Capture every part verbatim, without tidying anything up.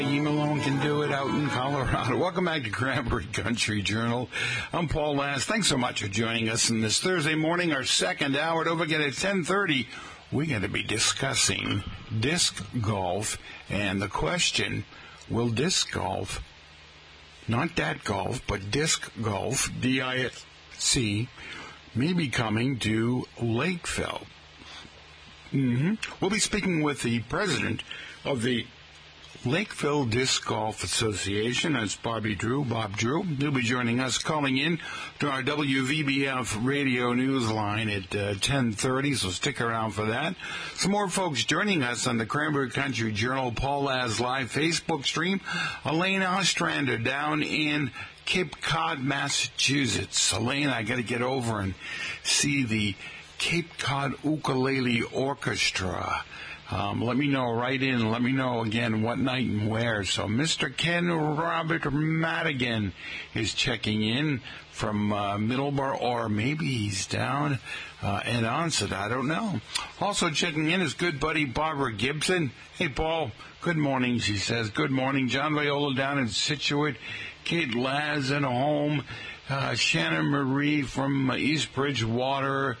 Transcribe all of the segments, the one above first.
Malone can do it out in Colorado. Welcome back to Cranberry Country Journal. I'm Paul Last. Thanks so much for joining us in this Thursday morning, our second hour. Don't forget, at ten thirty, we're going to be discussing disc golf and the question, will disc golf, not that golf, but disc golf, D I S C, may be coming to Lakeville? Mm-hmm. We'll be speaking with the president of the Lakeville Disc Golf Association. That's Bobby Drew, Bob Drew. He'll be joining us, calling in to our W V B F radio news line at uh, ten thirty, so stick around for that. Some more folks joining us on the Cranberry Country Journal Paul Laz live Facebook stream. Elaine Ostrander down in Cape Cod, Massachusetts. Elaine, I got to get over and see the Cape Cod Ukulele Orchestra. Um, let me know, write in, let me know again what night and where. So Mister Ken Robert Madigan is checking in from uh, Middleborough, or maybe he's down uh, in Onset, I don't know. Also checking in is good buddy Barbara Gibson. Hey, Paul, good morning, she says. Good morning. John Viola down in Scituate. Kate Laz at home. Uh, Shannon Marie from East Bridgewater.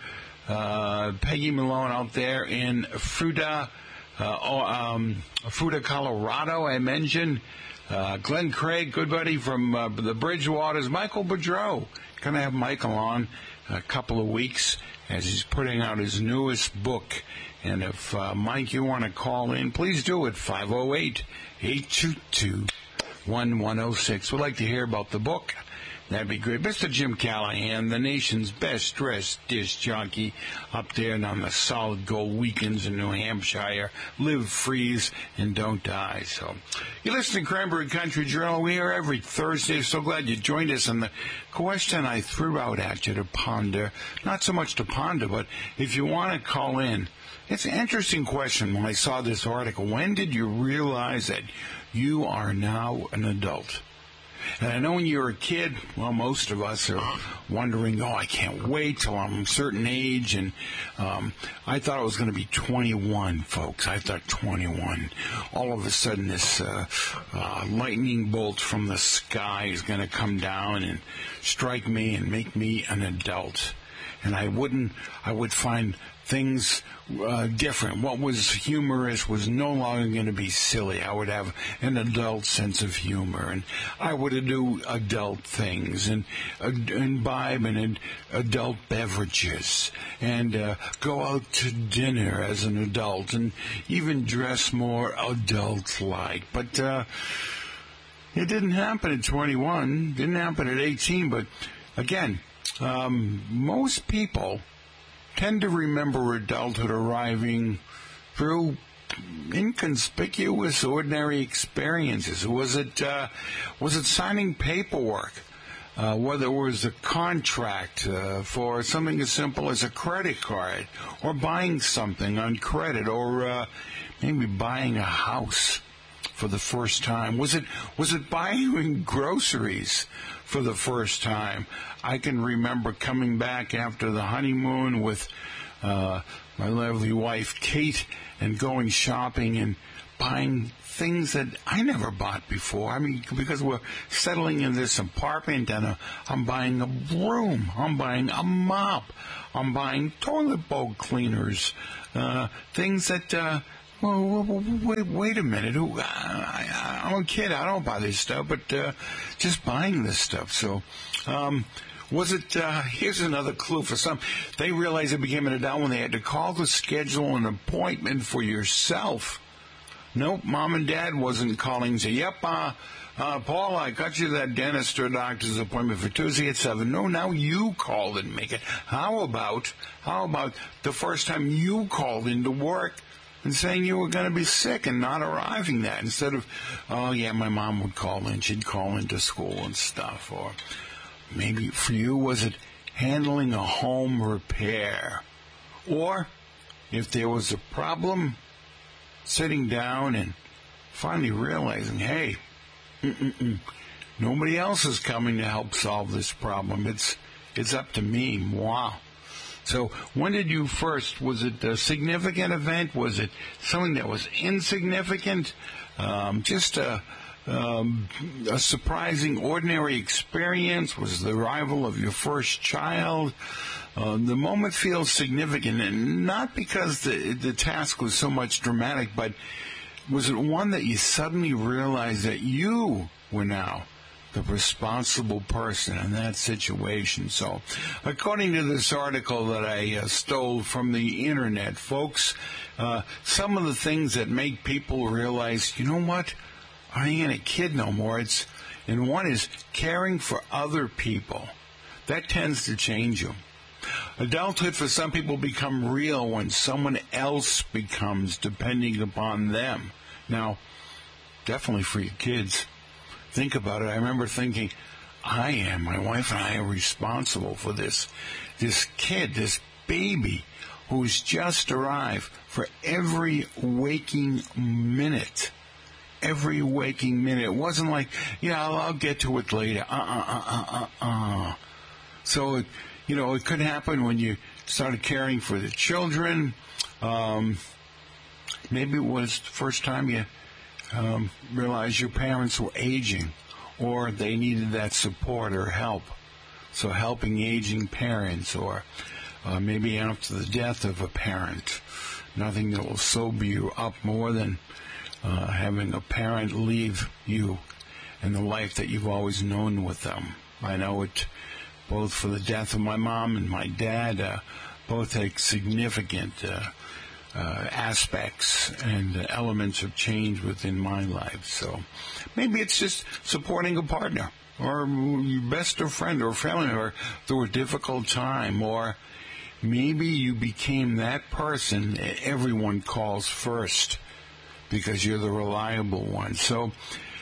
Uh, Peggy Malone out there in Fruta, uh, oh, um, Fruta, Colorado, I mentioned. Uh, Glenn Craig, good buddy from uh, the Bridgewaters. Michael Boudreau. Going to have Michael on a couple of weeks as he's putting out his newest book. And if, uh, Mike, you want to call in, please do it, five oh eight, eight two two, one one oh six. We'd like to hear about the book. That'd be great. Mister Jim Callahan, the nation's best-dressed disc jockey up there and on the Solid Gold weekends in New Hampshire. Live, freeze, and don't die. So, you listen to Cranberry Country Journal. We are every Thursday. So glad you joined us. And the question I threw out at you to ponder, not so much to ponder, but if you want to call in, it's an interesting question when I saw this article. When did you realize that you are now an adult? And I know when you were a kid, well, most of us are wondering, oh, I can't wait till I'm a certain age. And um, I thought it was going to be twenty-one, folks. I thought twenty-one. All of a sudden, this uh, uh, lightning bolt from the sky is going to come down and strike me and make me an adult. And I wouldn't, I would find things uh, different. What was humorous was no longer going to be silly. I would have an adult sense of humor, and I would do adult things and uh, imbibe in adult beverages and uh, go out to dinner as an adult and even dress more adult-like. But uh, it didn't happen at twenty-one. Didn't happen at eighteen. But again, um, most people tend to remember adulthood arriving through inconspicuous, ordinary experiences. Was it uh, was it signing paperwork? Uh, whether it was a contract uh, for something as simple as a credit card, or buying something on credit, or uh, maybe buying a house for the first time. Was it was it buying groceries for the first time? I can remember coming back after the honeymoon with uh, my lovely wife Kate and going shopping and buying things that I never bought before. I mean, because we're settling in this apartment, and uh, I'm buying a broom, I'm buying a mop, I'm buying toilet bowl cleaners, uh, things that. Uh, Well, wait, wait a minute. I, I'm a kid. I don't buy this stuff, but uh, just buying this stuff. So, um, was it, uh, here's another clue for some. They realized they became an adult when they had to call to schedule an appointment for yourself. Nope, mom and dad wasn't calling and say, yep, uh, uh, Paul, I got you that dentist or doctor's appointment for Tuesday at seven. No, now you called and make it. How about, how about the first time you called into work and saying you were going to be sick and not arriving that, instead of, oh, yeah, my mom would call in. She'd call into school and stuff. Or maybe for you, was it handling a home repair? Or if there was a problem, sitting down and finally realizing, hey, mm-mm-mm, nobody else is coming to help solve this problem. It's it's up to me. Wow. So when did you first, was it a significant event? Was it something that was insignificant? Um, just a, um, a surprising, ordinary experience? Was the arrival of your first child? Uh, the moment feels significant, and not because the, the task was so much dramatic, but was it one that you suddenly realized that you were now the responsible person in that situation? So, according to this article that I uh, stole from the internet, folks, uh, some of the things that make people realize, you know what, I ain't a kid no more. It's, and one is caring for other people. That tends to change you. Adulthood for some people become real when someone else becomes depending upon them. Now, definitely for your kids. Think about it. I remember thinking, I am, my wife and I are responsible for this, this kid, this baby who's just arrived, for every waking minute. Every waking minute. It wasn't like, yeah, I'll, I'll get to it later. Uh-uh, uh-uh, uh-uh. So, it, you know, it could happen when you started caring for the children. Um, maybe it was the first time you um, realized your parents were aging, or they needed that support or help. So helping aging parents, or uh, maybe after the death of a parent. Nothing that will sober you up more than uh, having a parent leave you and the life that you've always known with them. I know it. Both for the death of my mom and my dad, uh, both take significant uh, uh, aspects and uh, elements of change within my life. So maybe it's just supporting a partner or your best of friend or family member through a difficult time, or maybe you became that person that everyone calls first because you're the reliable one. So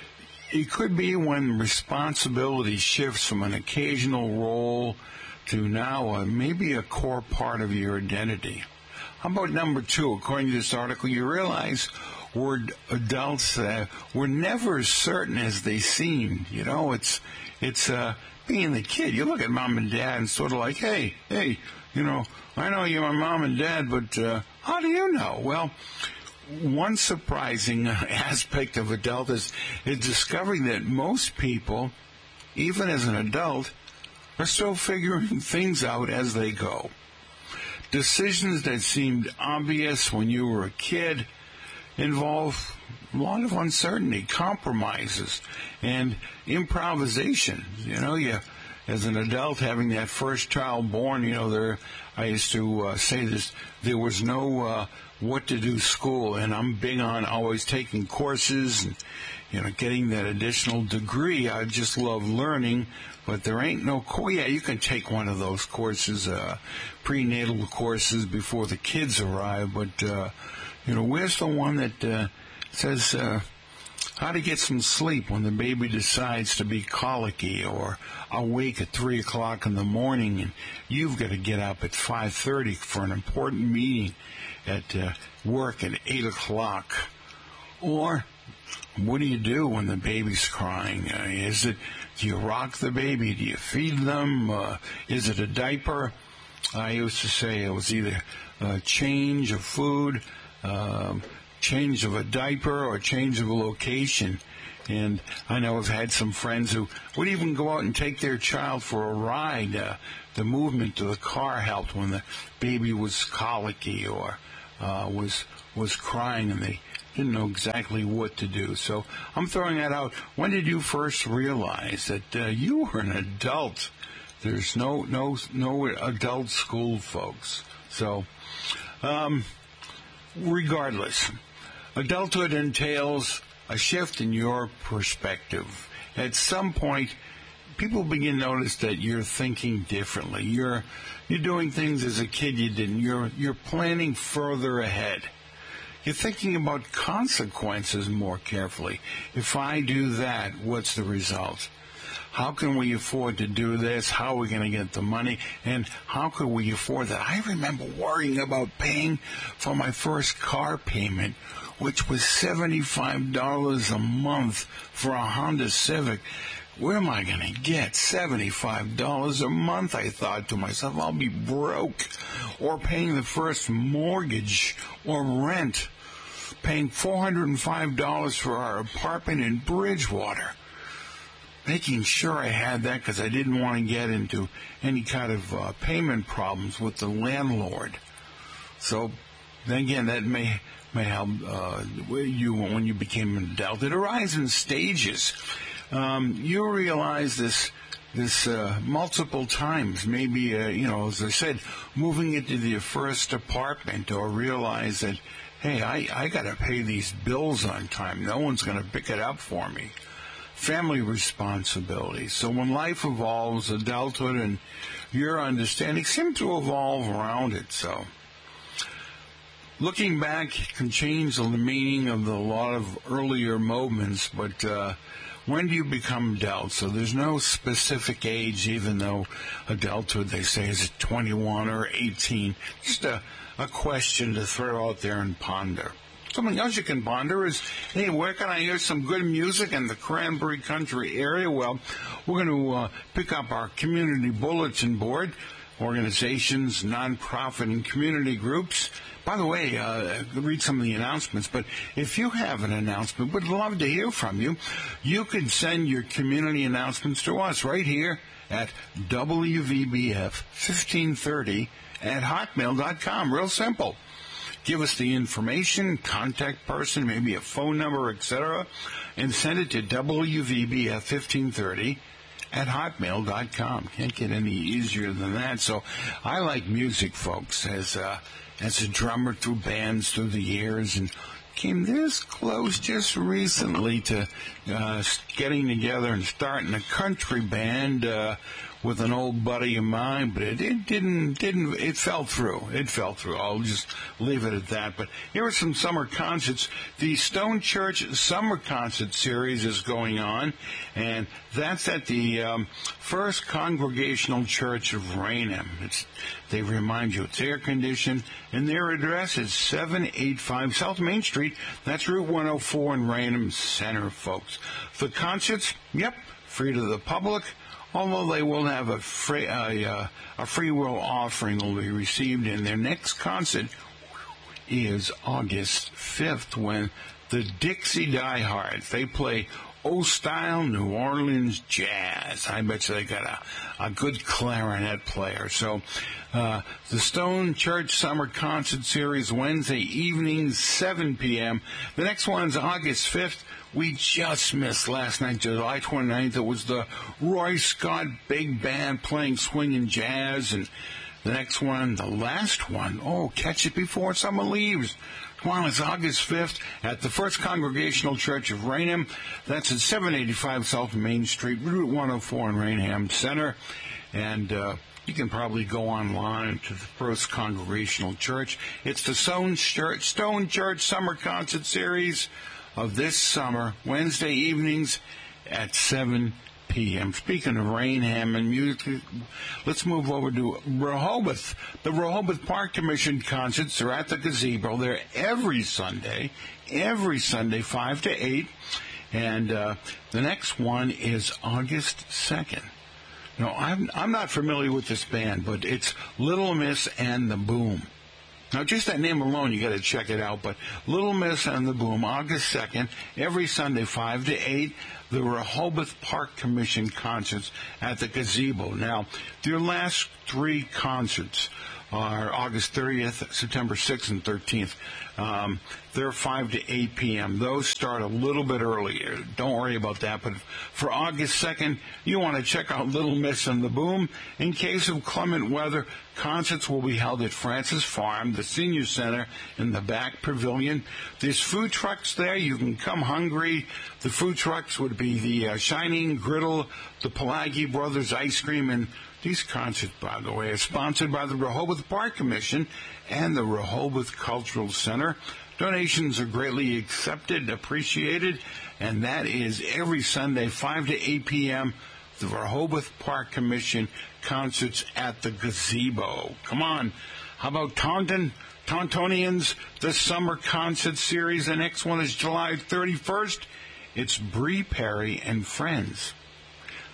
it could be when responsibility shifts from an occasional role to now uh, maybe a core part of your identity. How about number two? According to this article, you realize we're adults uh, were never as certain as they seemed. You know, it's it's uh, being the kid. You look at mom and dad and sort of like, hey, hey, you know, I know you're my mom and dad, but uh, how do you know? Well, one surprising aspect of adult is, is discovering that most people, even as an adult, are still figuring things out as they go. Decisions that seemed obvious when you were a kid involve a lot of uncertainty, compromises, and improvisation. You know, you, as an adult, having that first child born, you know, there, I used to uh, say this, there was no uh, what to do school, and I'm big on always taking courses and, you know, getting that additional degree. I just love learning, but there ain't no course. Yeah, you can take one of those courses, uh, prenatal courses before the kids arrive, but, uh, you know, where's the one that uh, says uh, how to get some sleep when the baby decides to be colicky or awake at three o'clock in the morning and you've got to get up at five thirty for an important meeting at uh, work at eight o'clock? Or what do you do when the baby's crying? Uh, is it, do you rock the baby? Do you feed them? Uh, is it a diaper? I used to say it was either a change of food, um, change of a diaper, or change of a location. And I know I've had some friends who would even go out and take their child for a ride. Uh, the movement to the car helped when the baby was colicky or uh, was was crying and they didn't know exactly what to do. So I'm throwing that out. When did you first realize that uh, you were an adult? There's no no no adult school, folks. So, um, regardless, adulthood entails a shift in your perspective. At some point, people begin to notice that you're thinking differently. You're you're doing things as a kid you didn't. You're you're planning further ahead. You're thinking about consequences more carefully. If I do that, what's the result? How can we afford to do this? How are we going to get the money? And how could we afford that? I remember worrying about paying for my first car payment, which was seventy-five dollars a month for a Honda Civic. Where am I going to get seventy-five dollars a month? I thought to myself, I'll be broke. Or paying the first mortgage or rent. paying four hundred five dollars for our apartment in Bridgewater. Making sure I had that because I didn't want to get into any kind of uh, payment problems with the landlord. So, then again, that may may help uh, you when you became an adult. It arises in stages. Um, you realize this this uh, multiple times. Maybe, uh, you know, as I said, moving into your first apartment, or realize that, hey, I, I got to pay these bills on time. No one's going to pick it up for me. Family responsibilities. So when life evolves, adulthood and your understanding seem to evolve around it. So looking back can change the meaning of the, a lot of earlier moments, but uh, when do you become adult? So there's no specific age, even though adulthood, they say, is twenty-one or eighteen. Just a, a question to throw out there and ponder. Something else you can ponder is, hey, where can I hear some good music in the Cranberry Country area? Well, we're going to uh, pick up our community bulletin board, organizations, nonprofit, and community groups. By the way, uh, read some of the announcements, but if you have an announcement, we'd love to hear from you. You can send your community announcements to us right here at W V B F fifteen thirty at hotmail dot com. Real simple. Give us the information, contact person, maybe a phone number, et cetera, and send it to W V B F fifteen thirty at hotmail dot com. Can't get any easier than that. So I like music, folks, as a, as a drummer through bands through the years, and came this close just recently to uh, getting together and starting a country band uh, with an old buddy of mine, but it, it didn't, didn't, it fell through. It fell through. I'll just leave it at that. But here are some summer concerts. The Stone Church Summer Concert Series is going on, and that's at the um, First Congregational Church of Raynham. It's, they remind you it's air-conditioned, and their address is seven eighty-five South Main Street. That's Route one oh four in Raynham Center, folks. The concerts, yep, free to the public, although they will have a free, uh, a free will offering will be received. In their next concert is August fifth, when the Dixie Diehards, they play old-style New Orleans jazz. I bet you they got a, a good clarinet player. So uh, the Stone Church Summer Concert Series, Wednesday evening, seven p.m. The next one's August fifth. We just missed last night, July twenty-ninth. It was the Roy Scott Big Band playing swinging jazz. And the next one, the last one, oh, catch it before someone leaves. Come on, it's August fifth at the First Congregational Church of Raynham. That's at seven eighty-five South Main Street, Route one oh four in Raynham Center. And uh, you can probably go online to the First Congregational Church. It's the Stone Church, Stone Church Summer Concert Series of this summer, Wednesday evenings at seven p.m. Speaking of Raynham and music, let's move over to Rehoboth. The Rehoboth Park Commission concerts are at the gazebo. They're every Sunday, every Sunday, five to eight. And uh, the next one is August second. Now, I'm, I'm not familiar with this band, but it's Little Miss and the Boom. Now, just that name alone, you got to check it out. But Little Miss and the Boom, August second, every Sunday, five to eight, the Rehoboth Park Commission concerts at the gazebo. Now, their last three concerts are August thirtieth, September sixth, and thirteenth. Um, they're five to eight p.m. Those start a little bit earlier. Don't worry about that. But for August second, you want to check out Little Miss and the Boom. In case of clement weather, concerts will be held at Francis Farm, the Senior Center, in the back pavilion. There's food trucks there. You can come hungry. The food trucks would be the uh, Shining Griddle, the Pelagi Brothers Ice Cream, and these concerts, by the way, are sponsored by the Rehoboth Park Commission and the Rehoboth Cultural Center. Donations are greatly accepted, appreciated, and that is every Sunday, five to eight p.m., the Rehoboth Park Commission concerts at the gazebo. Come on. How about Taunton? Tauntonians, the Summer Concert Series. The next one is July thirty-first. It's Bree Perry and Friends.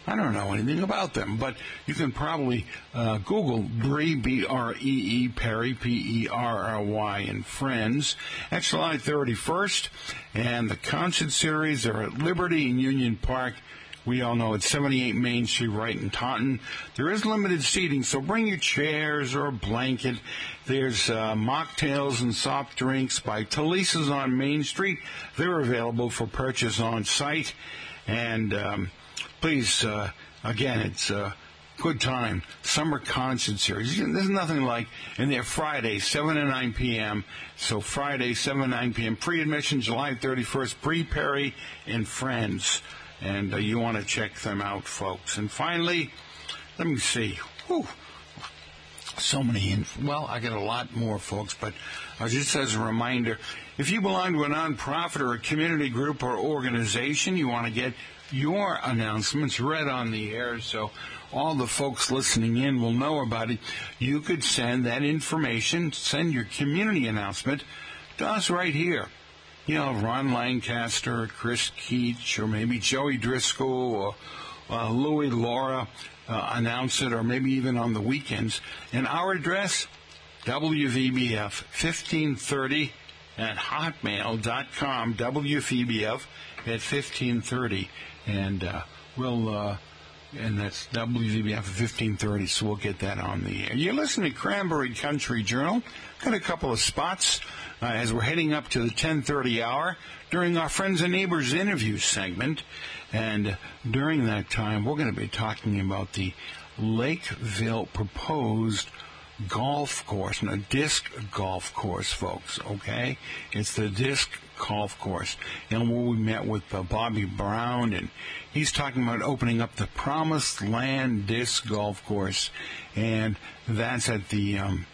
I don't know anything about them, but you can probably uh, Google Bree, B R E E, Perry, P E R R Y, and Friends. That's July thirty-first, and the concert series are at Liberty and Union Park. We all know it's seventy-eight Main Street, right in Taunton. There is limited seating, so bring your chairs or a blanket. There's uh, mocktails and soft drinks by Talisa's on Main Street. They're available for purchase on site. And um, please, uh, again, it's a good time. Summer concert series. There's nothing like, and they're Friday, seven to nine p.m. So Friday, seven to nine p.m. Free admission, July thirty-first. Bree, Perry, and Friends. And uh, you want to check them out, folks. And finally, let me see. Whew. So many, inf- well, I get a lot more, folks, but uh, just as a reminder, if you belong to a nonprofit or a community group or organization, you want to get your announcements read on the air so all the folks listening in will know about it. You could send that information, send your community announcement to us right here. You know, Ron Lancaster, Chris Keach, or maybe Joey Driscoll, or uh, Louie Laura uh, announce it, or maybe even on the weekends. And our address, W V B F fifteen thirty at hotmail dot com, W V B F at fifteen thirty. And uh, we'll, uh, and that's W V B F at fifteen thirty, so we'll get that on the air. You're listening to Cranberry Country Journal. Got a couple of spots. Uh, as we're heading up to the ten thirty hour during our Friends and Neighbors interview segment. And uh, during that time, we're going to be talking about the Lakeville proposed golf course, and a disc golf course, folks, okay? It's the disc golf course. And we met with uh, Bobby Brown, and he's talking about opening up the Promised Land Disc Golf Course. And that's at the... Um,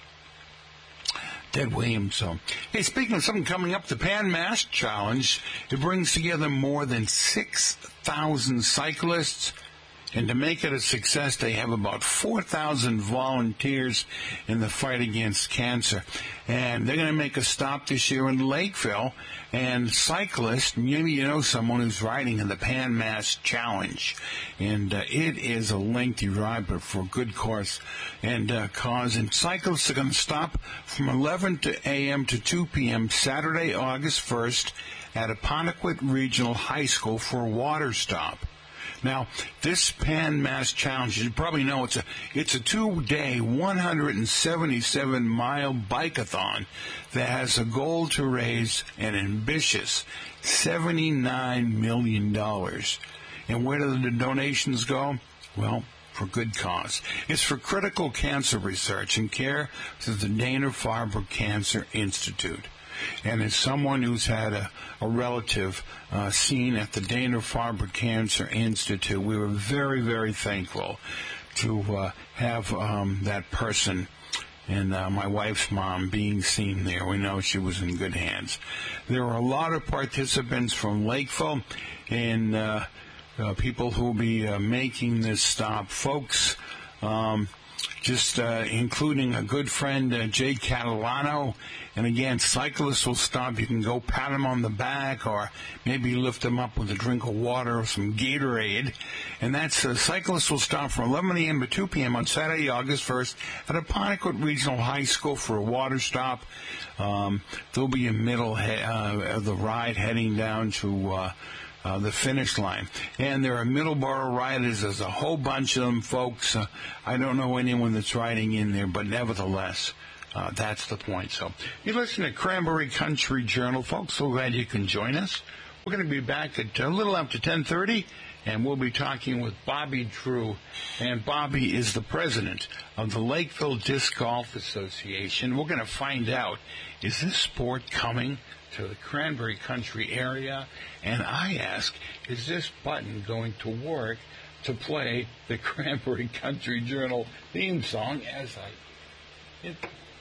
Ted Williams. So, hey, speaking of something coming up, the Pan Mass Challenge, it brings together more than six thousand cyclists, and to make it a success, they have about four thousand volunteers in the fight against cancer. And they're going to make a stop this year in Lakeville, and cyclists, maybe you know someone who's riding in the Pan Mass Challenge, and uh, it is a lengthy ride, but for a good course and uh, cause. And cyclists are going to stop from eleven a.m. to two p.m. Saturday, August first at Apponequet Regional High School for a water stop. Now, this Pan Mass Challenge, you probably know it's a it's a two-day, one hundred seventy-seven mile bike-a-thon that has a goal to raise an ambitious seventy-nine million dollars. And where do the donations go? Well, for good cause. It's for critical cancer research and care through the Dana-Farber Cancer Institute. And as someone who's had a, a relative uh, seen at the Dana-Farber Cancer Institute, we were very, very thankful to uh, have um, that person and uh, my wife's mom being seen there. We know she was in good hands. There were a lot of participants from Lakeville and uh, uh, people who will be uh, making this stop. Folks, um, just uh, including a good friend, uh, Jay Catalano. And again, cyclists will stop. You can go pat them on the back or maybe lift them up with a drink of water or some Gatorade. And that's, uh, cyclists will stop from eleven a.m. to two p.m. on Saturday, August first at Apponequet Regional High School for a water stop. Um, they'll be in middle he- uh, of the ride heading down to uh, uh, the finish line. And there are Middleborough riders. There's a whole bunch of them, folks. Uh, I don't know anyone that's riding in there, but nevertheless, Uh, that's the point. So you listen to Cranberry Country Journal, folks. So glad you can join us. We're going to be back at a little after ten thirty, and we'll be talking with Bobby Drew. And Bobby is the president of the Lakeville Disc Golf Association. We're going to find out, is this sport coming to the Cranberry Country area? And I ask, is this button going to work to play the Cranberry Country Journal theme song as I hit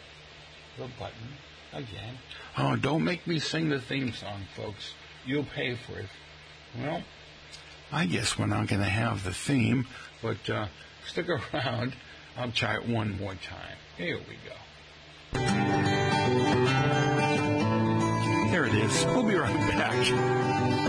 the button again? Oh, don't make me sing the theme song, folks. You'll pay for it. Well, I guess we're not going to have the theme, but uh, stick around. I'll try it one more time. Here we go. There it is. We'll be right back.